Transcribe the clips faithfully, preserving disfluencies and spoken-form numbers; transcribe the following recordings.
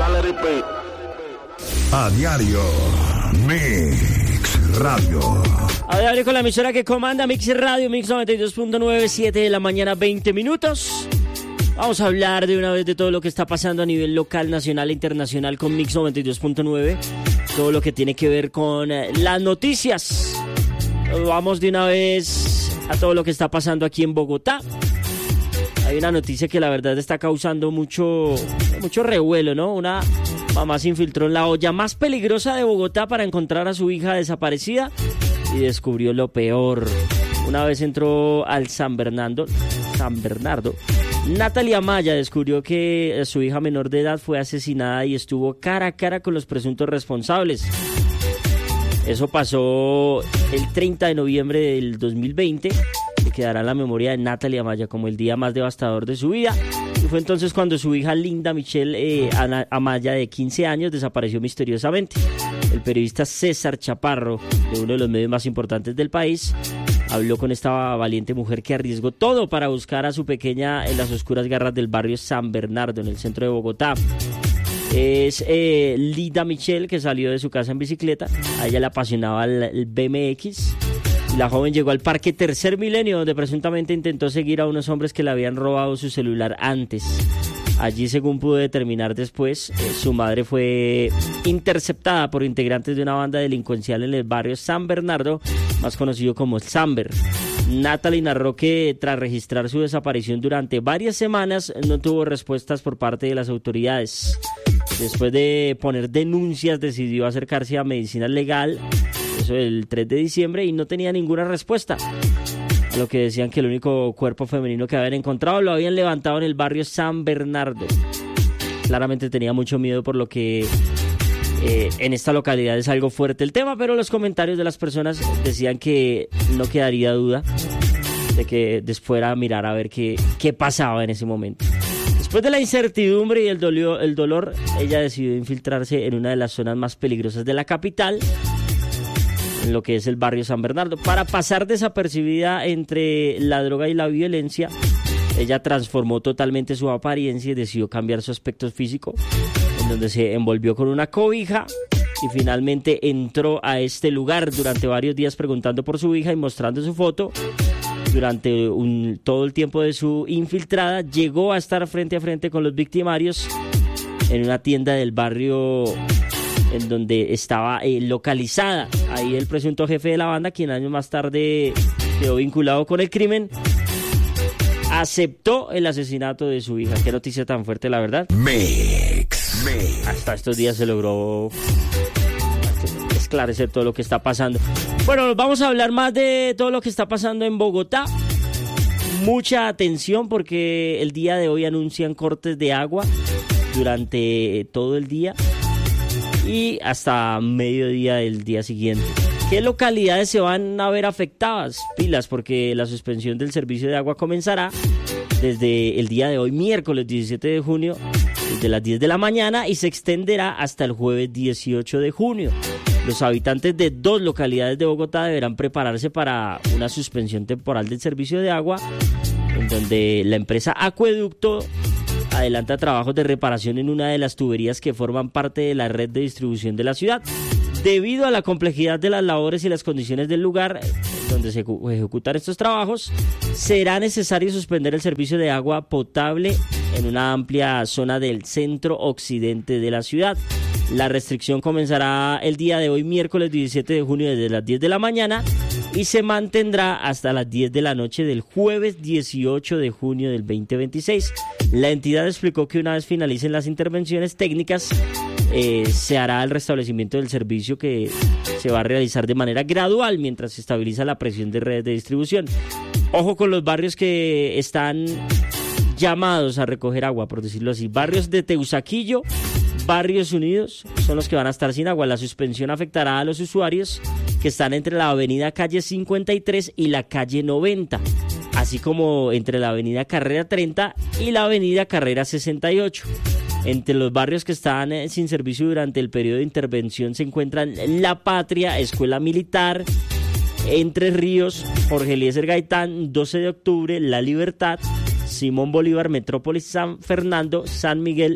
Dale repeat. A diario, Mix Radio. A diario con la emisora que comanda Mix Radio, Mix noventa y dos punto nueve, siete de la mañana, veinte minutos. Vamos a hablar de una vez de todo lo que está pasando a nivel local, nacional e internacional con Mix noventa y dos punto nueve. Todo lo que tiene que ver con las noticias. Vamos de una vez a todo lo que está pasando aquí en Bogotá. Hay una noticia que la verdad está causando mucho, mucho revuelo, ¿no? Una mamá se infiltró en la olla más peligrosa de Bogotá para encontrar a su hija desaparecida y descubrió lo peor. Una vez entró al San Bernardo, San Bernardo, Natalia Maya descubrió que su hija menor de edad fue asesinada y estuvo cara a cara con los presuntos responsables. Eso pasó el treinta de noviembre del dos mil veinte. Que quedará en la memoria de Natalia Maya como el día más devastador de su vida. Y fue entonces cuando su hija Linda Michelle eh, Ana, Amaya, de quince años, desapareció misteriosamente. El periodista César Chaparro, de uno de los medios más importantes del país, habló con esta valiente mujer que arriesgó todo para buscar a su pequeña en las oscuras garras del barrio San Bernardo, en el centro de Bogotá. Es eh, Linda Michelle, que salió de su casa en bicicleta. A ella le apasionaba el, el B M X. La joven llegó al Parque Tercer Milenio, donde presuntamente intentó seguir a unos hombres que le habían robado su celular antes. Allí, según pudo determinar después, eh, su madre fue interceptada por integrantes de una banda delincuencial en el barrio San Bernardo, más conocido como Samber. Natalie narró que tras registrar su desaparición durante varias semanas no tuvo respuestas por parte de las autoridades. Después de poner denuncias, decidió acercarse a Medicina Legal, eso el tres de diciembre, y no tenía ninguna respuesta. A lo que decían que el único cuerpo femenino que habían encontrado lo habían levantado en el barrio San Bernardo. Claramente tenía mucho miedo, por lo que eh, en esta localidad es algo fuerte el tema, pero los comentarios de las personas decían que no quedaría duda de que después fuera a mirar a ver qué, qué pasaba en ese momento. Después de la incertidumbre y el, dolio, el dolor, ella decidió infiltrarse en una de las zonas más peligrosas de la capital, en lo que es el barrio San Bernardo. Para pasar desapercibida entre la droga y la violencia, ella transformó totalmente su apariencia y decidió cambiar su aspecto físico, en donde se envolvió con una cobija y finalmente entró a este lugar durante varios días preguntando por su hija y mostrando su foto. Durante un, todo el tiempo de su infiltrada, llegó a estar frente a frente con los victimarios en una tienda del barrio en donde estaba eh, localizada. Ahí el presunto jefe de la banda, quien años más tarde quedó vinculado con el crimen, aceptó el asesinato de su hija. Qué noticia tan fuerte, la verdad. Mix, Mix. Hasta estos días se logró esclarecer todo lo que está pasando. Bueno, vamos a hablar más de todo lo que está pasando en Bogotá. Mucha atención, porque el día de hoy anuncian cortes de agua durante todo el día y hasta mediodía del día siguiente. ¿Qué localidades se van a ver afectadas? Pilas, porque la suspensión del servicio de agua comenzará desde el día de hoy, miércoles diecisiete de junio, desde las diez de la mañana, y se extenderá hasta el jueves dieciocho de junio. Los habitantes de dos localidades de Bogotá deberán prepararse para una suspensión temporal del servicio de agua, en donde la empresa Acueducto adelanta trabajos de reparación en una de las tuberías que forman parte de la red de distribución de la ciudad. Debido a la complejidad de las labores y las condiciones del lugar donde se ejecutan estos trabajos, será necesario suspender el servicio de agua potable en una amplia zona del centro occidente de la ciudad. La restricción comenzará el día de hoy, miércoles diecisiete de junio, desde las diez de la mañana, y se mantendrá hasta las diez de la noche del jueves dieciocho de junio del veinte veintiséis. La entidad explicó que una vez finalicen las intervenciones técnicas, eh, se hará el restablecimiento del servicio, que se va a realizar de manera gradual mientras se estabiliza la presión de redes de distribución. Ojo con los barrios que están llamados a recoger agua, por decirlo así. Barrios de Teusaquillo, Barrios Unidos son los que van a estar sin agua. La suspensión afectará a los usuarios que están entre la avenida Calle cincuenta y tres y la Calle noventa, así como entre la avenida Carrera treinta y la avenida Carrera sesenta y ocho. Entre los barrios que están eh, sin servicio durante el periodo de intervención se encuentran La Patria, Escuela Militar, Entre Ríos, Jorge Eliezer Gaitán, doce de octubre, La Libertad, Simón Bolívar, Metrópolis, San Fernando, San Miguel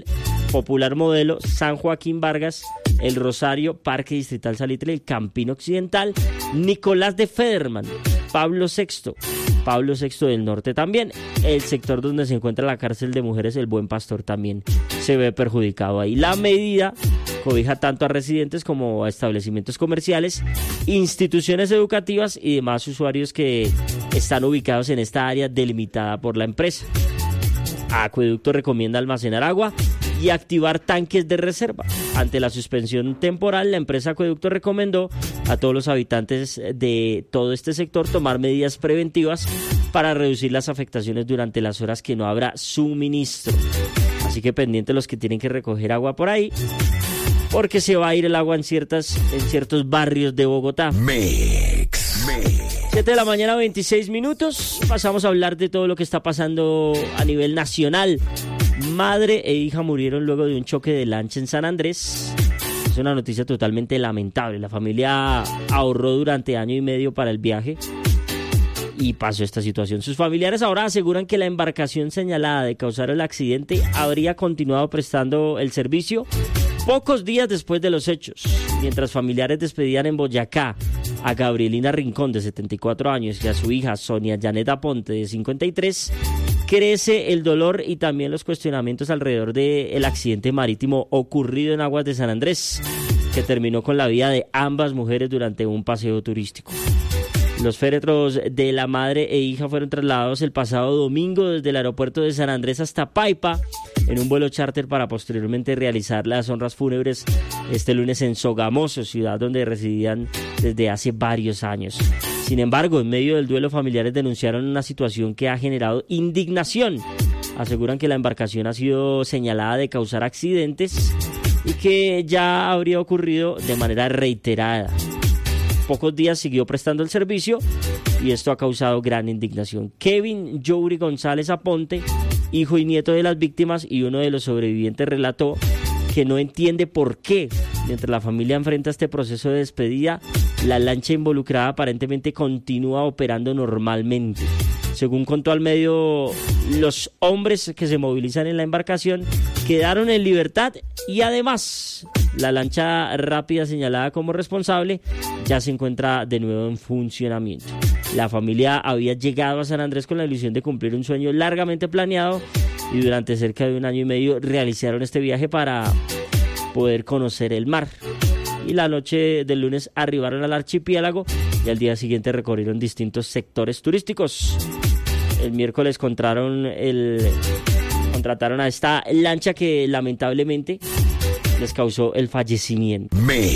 Popular Modelo, San Joaquín Vargas, El Rosario, Parque Distrital Salitre, el Campín Occidental, Nicolás de Federman, Pablo sexto, Pablo sexto del Norte también. El sector donde se encuentra la cárcel de mujeres El Buen Pastor también se ve perjudicado ahí. La medida cobija tanto a residentes como a establecimientos comerciales, instituciones educativas y demás usuarios que están ubicados en esta área delimitada por la empresa. Acueducto recomienda almacenar agua y activar tanques de reserva. Ante la suspensión temporal, la empresa Acueducto recomendó a todos los habitantes de todo este sector tomar medidas preventivas para reducir las afectaciones durante las horas que no habrá suministro. Así que pendientes los que tienen que recoger agua por ahí, porque se va a ir el agua en ciertas en ciertos barrios de Bogotá. Mix, mix. siete de la mañana, veintiséis minutos. Pasamos a hablar de todo lo que está pasando a nivel nacional. Madre e hija murieron luego de un choque de lancha en San Andrés. Es una noticia totalmente lamentable. La familia ahorró durante año y medio para el viaje y pasó esta situación. Sus familiares ahora aseguran que la embarcación señalada de causar el accidente habría continuado prestando el servicio pocos días después de los hechos. Mientras familiares despedían en Boyacá a Gabrielina Rincón, de setenta y cuatro años, y a su hija Sonia Janet Aponte, de cincuenta y tres, crece el dolor y también los cuestionamientos alrededor del accidente marítimo ocurrido en aguas de San Andrés, que terminó con la vida de ambas mujeres durante un paseo turístico. Los féretros de la madre e hija fueron trasladados el pasado domingo desde el aeropuerto de San Andrés hasta Paipa en un vuelo charter para posteriormente realizar las honras fúnebres este lunes en Sogamoso, ciudad donde residían desde hace varios años. Sin embargo, en medio del duelo, familiares denunciaron una situación que ha generado indignación. Aseguran que la embarcación ha sido señalada de causar accidentes y que ya habría ocurrido de manera reiterada. Pocos días siguió prestando el servicio y esto ha causado gran indignación. Kevin Jouri González Aponte, hijo y nieto de las víctimas y uno de los sobrevivientes, relató que no entiende por qué, mientras la familia enfrenta este proceso de despedida, la lancha involucrada aparentemente continúa operando normalmente. Según contó al medio, los hombres que se movilizan en la embarcación quedaron en libertad y además la lancha rápida señalada como responsable ya se encuentra de nuevo en funcionamiento. La familia había llegado a San Andrés con la ilusión de cumplir un sueño largamente planeado y durante cerca de un año y medio realizaron este viaje para poder conocer el mar. Y la noche del lunes arribaron al archipiélago y al día siguiente recorrieron distintos sectores turísticos. El miércoles contrataron, el, contrataron a esta lancha que lamentablemente les causó el fallecimiento.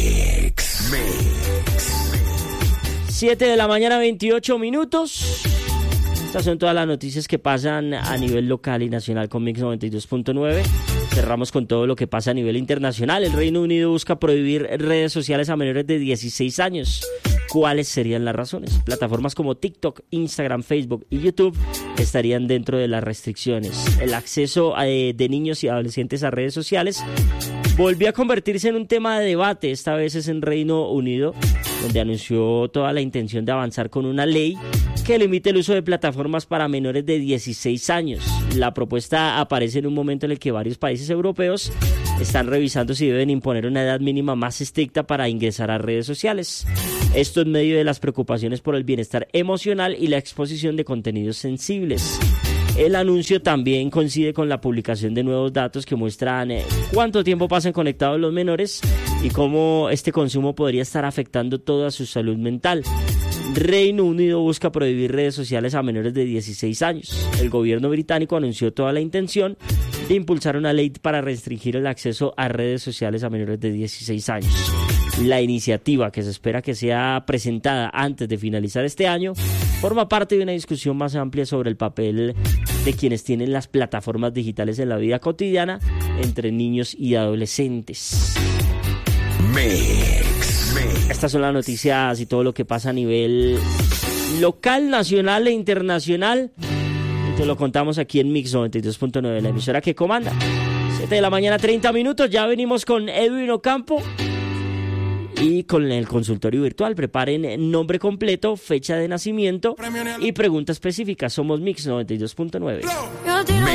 Mix, mix. siete de la mañana, veintiocho minutos. Estas son todas las noticias que pasan a nivel local y nacional con Mix noventa y dos punto nueve. Cerramos con todo lo que pasa a nivel internacional. El Reino Unido busca prohibir redes sociales a menores de dieciséis años. ¿Cuáles serían las razones? Plataformas como TikTok, Instagram, Facebook y YouTube estarían dentro de las restricciones. El acceso de, de niños y adolescentes a redes sociales volvió a convertirse en un tema de debate. Esta vez es en Reino Unido, donde anunció toda la intención de avanzar con una ley que limite el uso de plataformas para menores de dieciséis años. La propuesta aparece en un momento en el que varios países europeos están revisando si deben imponer una edad mínima más estricta para ingresar a redes sociales. Esto en medio de las preocupaciones por el bienestar emocional y la exposición de contenidos sensibles. El anuncio también coincide con la publicación de nuevos datos que muestran eh, cuánto tiempo pasan conectados los menores y cómo este consumo podría estar afectando toda su salud mental. Reino Unido busca prohibir redes sociales a menores de dieciséis años. El gobierno británico anunció toda la intención de impulsar una ley para restringir el acceso a redes sociales a menores de dieciséis años. La iniciativa, que se espera que sea presentada antes de finalizar este año, forma parte de una discusión más amplia sobre el papel de quienes tienen las plataformas digitales en la vida cotidiana entre niños y adolescentes. Mix, mix. Estas son las noticias y todo lo que pasa a nivel local, nacional e internacional. Y te lo contamos aquí en Mix noventa y dos punto nueve, la emisora que comanda. siete de la mañana, treinta minutos. Ya venimos con Edwin Ocampo y con el consultorio virtual. Preparen nombre completo, fecha de nacimiento y pregunta específica. Somos Mix noventa y dos punto nueve.